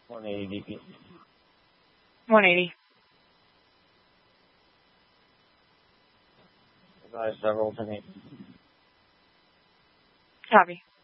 180 dp. 180. Advise several to me. Copy.